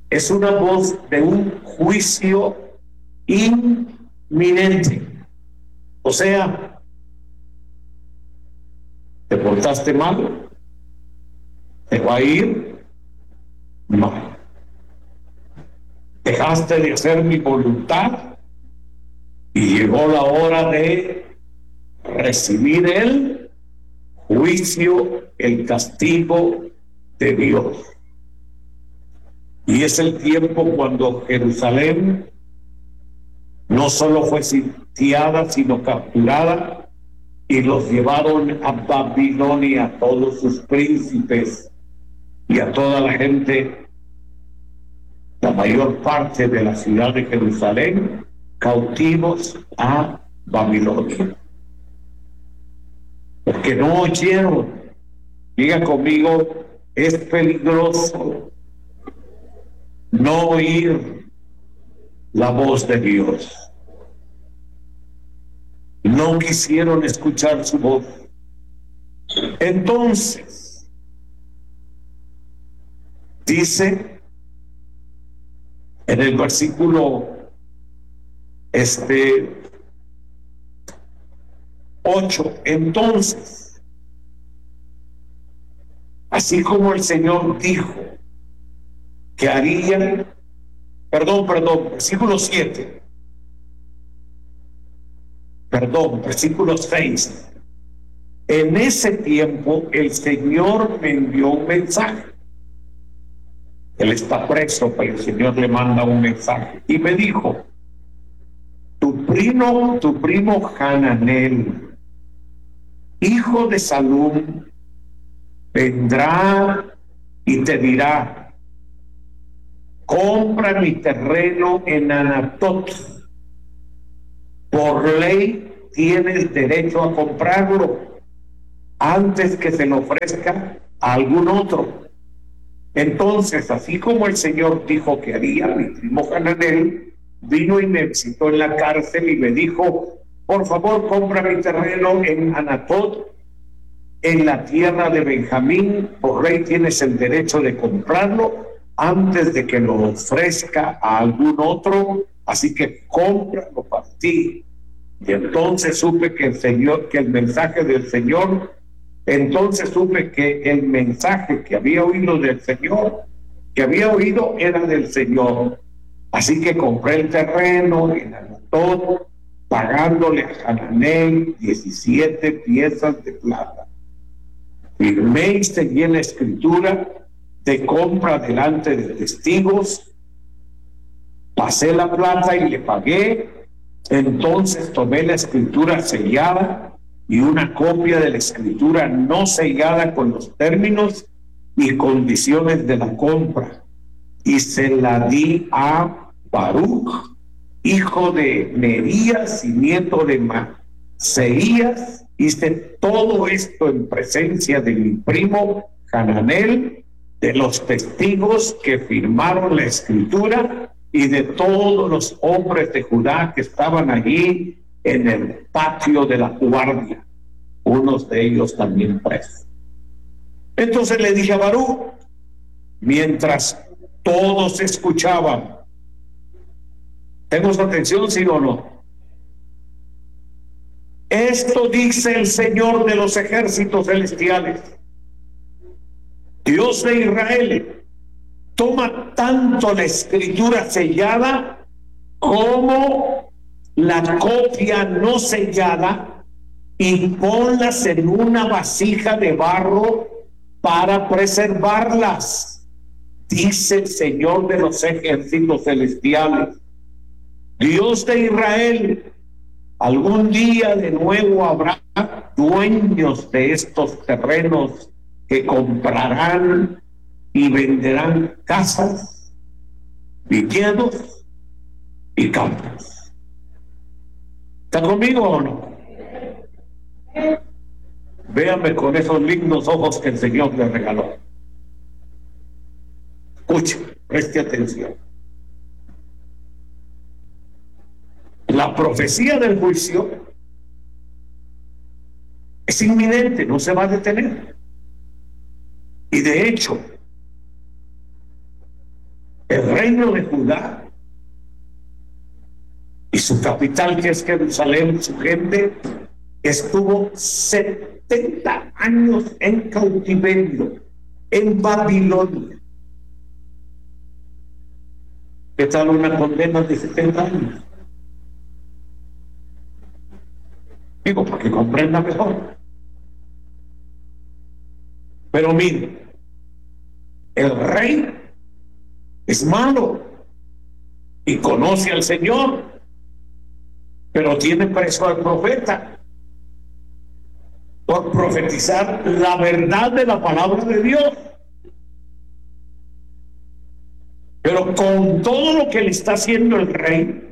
Es una voz de un juicio inminente. O sea, te portaste mal, te va a ir mal. Dejaste de hacer mi voluntad y llegó la hora de recibir el juicio, el castigo de Dios. Y es el tiempo cuando Jerusalén no solo fue sitiada, sino capturada, y los llevaron a Babilonia, a todos sus príncipes y a toda la gente, la mayor parte de la ciudad de Jerusalén, cautivos a Babilonia. Porque no oyeron. Diga conmigo, es peligroso no oír la voz de Dios. No quisieron escuchar su voz. Entonces, dice en el versículo 8, entonces, así como el Señor dijo que haría, versículo 7, versículo 6, en ese tiempo el Señor me envió un mensaje. Él está preso, pero el Señor le manda un mensaje y me dijo: tu primo Hananel, hijo de Salum, vendrá y te dirá: compra mi terreno en Anatot. Por ley tienes derecho a comprarlo antes que se lo ofrezca a algún otro. Entonces, así como el Señor dijo que haría, mi primo Hananel vino y me visitó en la cárcel y me dijo: por favor, compra mi terreno en Anatot, en la tierra de Benjamín. Por ley tienes el derecho de comprarlo antes de que lo ofrezca a algún otro, así que cómpralo para ti. Y entonces supe que el mensaje del Señor, el mensaje que había oído del Señor, era del Señor. Así que compré el terreno en Anatot, pagándole a Hananel 17 piezas de plata. Firmé y seguí la escritura de compra delante de testigos, pasé la plata y le pagué. Entonces tomé la escritura sellada y una copia de la escritura no sellada con los términos y condiciones de la compra, y se la di a Baruch, hijo de Nerías y nieto de Maseías. Hice todo esto en presencia de mi primo Hananel, de los testigos que firmaron la escritura y de todos los hombres de Judá que estaban allí en el patio de la guardia, unos de ellos también presos. Entonces le dije a Baruch, mientras todos escuchaban: ¿tenemos atención, sí o no? Esto dice el Señor de los ejércitos celestiales, Dios de Israel: toma tanto la escritura sellada como la copia no sellada y ponlas en una vasija de barro para preservarlas, dice el Señor de los ejércitos celestiales, Dios de Israel. Algún día de nuevo habrá dueños de estos terrenos que comprarán y venderán casas, viñedos y campos. ¿Está conmigo o no? Véanme con esos lindos ojos que el Señor le regaló. Escuche, preste atención. La profecía del juicio es inminente, no se va a detener. Y de hecho, El reino de Judá y su capital, que es Jerusalén, su gente, estuvo 70 años en cautiverio en Babilonia. ¿Qué tal una condena de 70 años? Digo, para que comprenda mejor. Pero mire, el rey es malo y conoce al Señor, pero tiene preso al profeta por profetizar la verdad de la palabra de Dios. Pero con todo lo que le está haciendo el rey,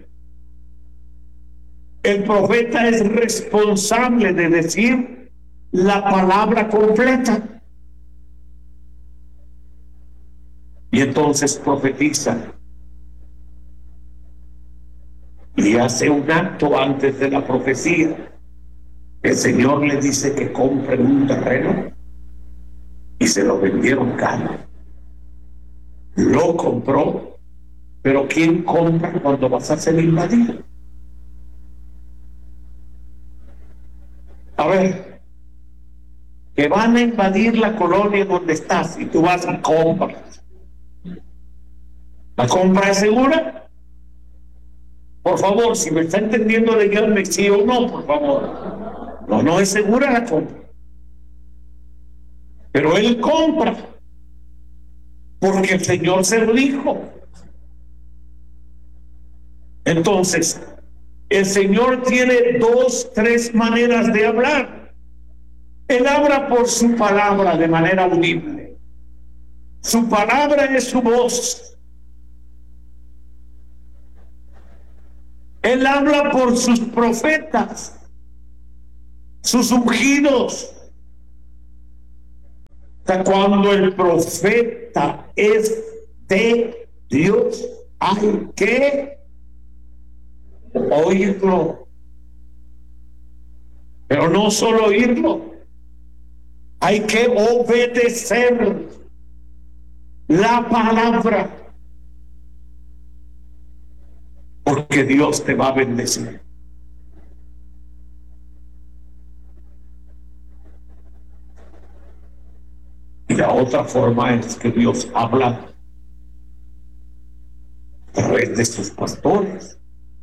el profeta es responsable de decir la palabra completa. Y entonces profetiza y hace un acto antes de la profecía. El Señor le dice que compren un terreno y se lo vendieron caro. Lo compró, pero ¿quién compra cuando vas a ser invadido? A ver, que van a invadir la colonia donde estás y tú vas y compras. ¿La compra es segura? Por favor, si me está entendiendo, díganme sí o no, por favor. No, no es segura la compra. Pero él compra porque el Señor se lo dijo. Entonces, el Señor tiene 2, 3 maneras de hablar. Él habla por su palabra de manera audible. Su palabra es su voz. Él habla por sus profetas, sus ungidos. Cuando el profeta es de Dios, hay que oírlo. Pero no solo oírlo, hay que obedecer la palabra, porque Dios te va a bendecir. Y la otra forma es que Dios habla a través de sus pastores.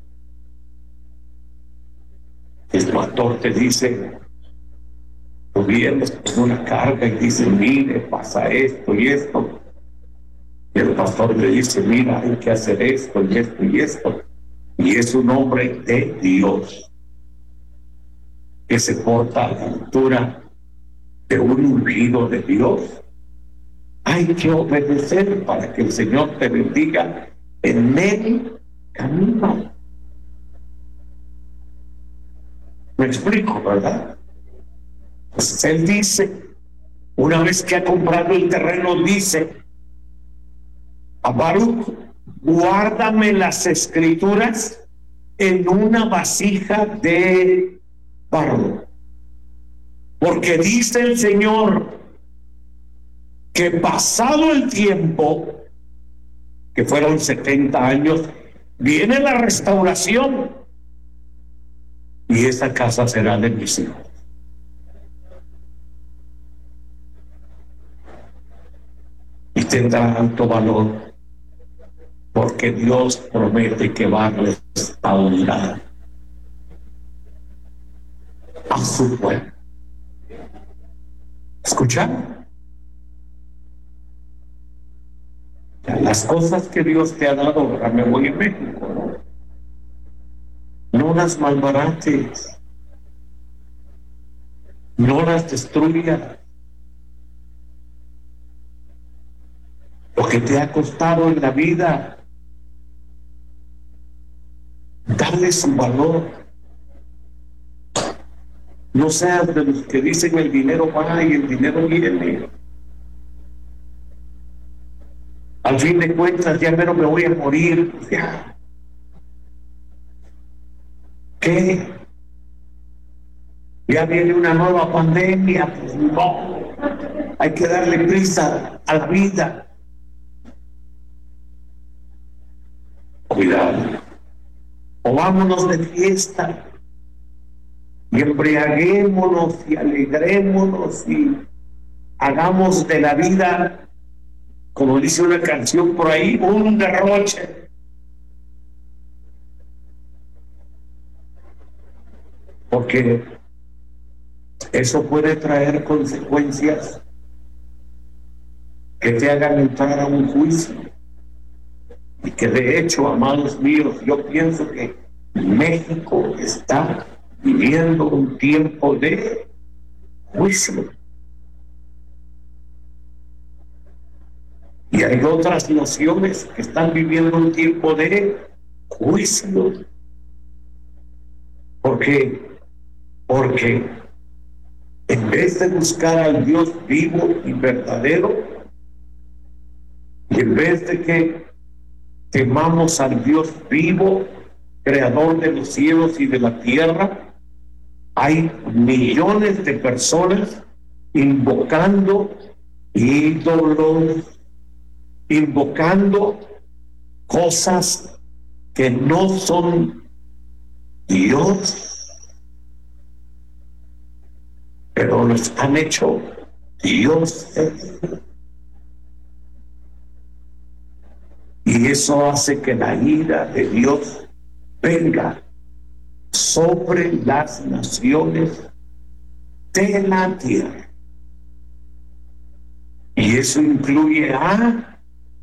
El pastor te dice, tú vienes con una carga y dice, mire, pasa esto y esto. Y el pastor le dice, mira, hay que hacer esto y esto y esto. Y es un hombre de Dios que se porta a la altura de un ungido de Dios. Hay que obedecer para que el Señor te bendiga en el camino. Me explico, ¿verdad? Pues él dice, una vez que ha comprado el terreno, dice a Baruch, guárdame las escrituras en una vasija de barro, porque dice el Señor que pasado el tiempo, que fueron 70 años, viene la restauración y esa casa será de mis hijos. Y tendrá alto valor, porque Dios promete que va a restaurar a su pueblo. ¿Escuchan? Las cosas que Dios te ha dado, ahora me voy a México, no las malbarates, no las destruyas. Lo que te ha costado en la vida, darle su valor. No seas de los que dicen el dinero va y el dinero viene. Al fin de cuentas, ya menos me voy a morir. Ya. ¿Qué? Ya viene una nueva pandemia. Pues no. Hay que darle prisa a la vida. Cuidado. O vámonos de fiesta y embriaguémonos y alegrémonos y hagamos de la vida, como dice una canción por ahí, un derroche. Porque eso puede traer consecuencias que te hagan entrar a un juicio. Y que de hecho, amados míos, yo pienso que México está viviendo un tiempo de juicio. Y hay otras naciones que están viviendo un tiempo de juicio. ¿Por qué? Porque en vez de buscar al Dios vivo y verdadero, y en vez de que temamos al Dios vivo, creador de los cielos y de la tierra, hay millones de personas invocando ídolos, invocando cosas que no son Dios, pero los han hecho dioses. Y eso hace que la ira de Dios venga sobre las naciones de la tierra. Y eso incluye a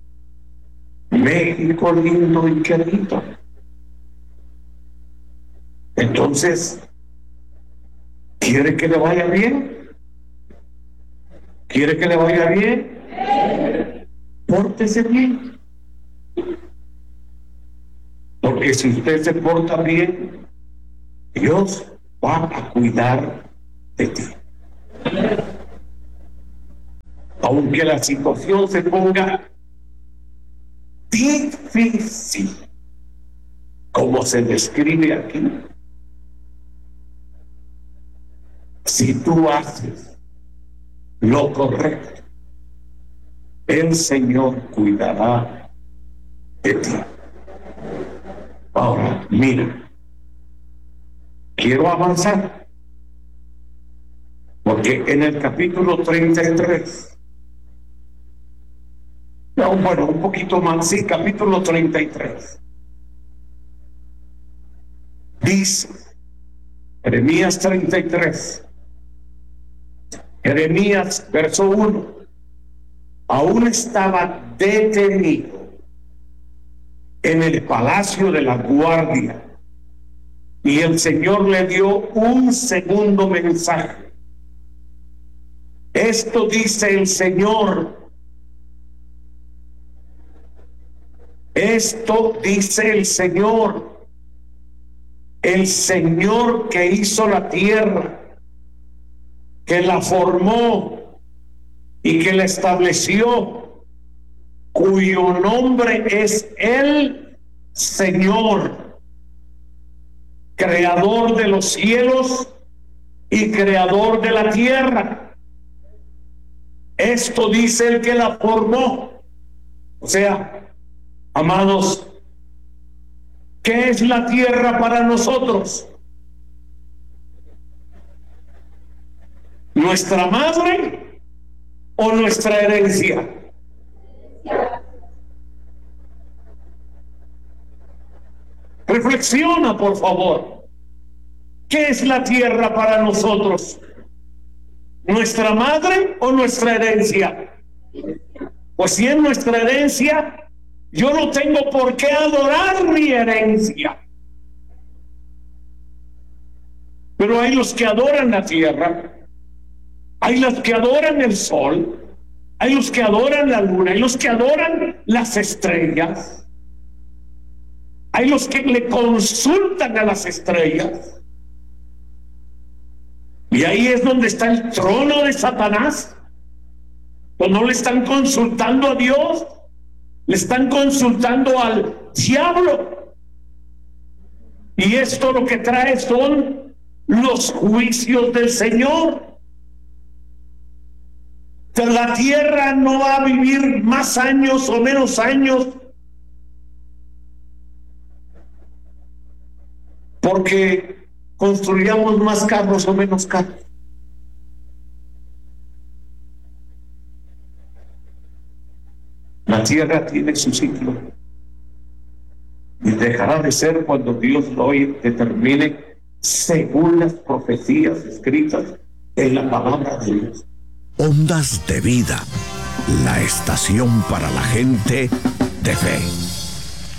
México lindo y querido. Entonces, ¿quiere que le vaya bien? ¿Quiere que le vaya bien? Pórtese bien. Porque si usted se porta bien, Dios va a cuidar de ti. Aunque la situación se ponga difícil, como se describe aquí, si tú haces lo correcto, el Señor cuidará de ti. Ahora, mira, quiero avanzar, porque en el capítulo 33, no, bueno, un poquito más, sí, capítulo 33, dice, Jeremías 33, Jeremías, verso 1, aún estaba detenido en el palacio de la guardia y el Señor le dio un segundo mensaje. Esto dice el Señor. Esto dice el Señor que hizo la tierra, que la formó y que la estableció, cuyo nombre es el Señor, creador de los cielos y creador de la tierra. Esto dice el que la formó. O sea, amados, ¿qué es la tierra para nosotros? ¿Nuestra madre o nuestra herencia? Reflexiona, por favor. ¿Qué es la tierra para nosotros? ¿Nuestra madre o nuestra herencia? Pues si es nuestra herencia, yo no tengo por qué adorar mi herencia. Pero hay los que adoran la tierra, hay los que adoran el sol, hay los que adoran la luna, hay los que adoran las estrellas, hay los que le consultan a las estrellas. Y ahí es donde está el trono de Satanás. Pues no le están consultando a Dios, le están consultando al diablo. Y esto lo que trae son los juicios del Señor. La tierra no va a vivir más años o menos años. porque construyamos más carros o menos carros. La tierra tiene su ciclo y dejará de ser cuando Dios lo determine según las profecías escritas en la palabra de Dios. Ondas de Vida, la estación para la gente de fe.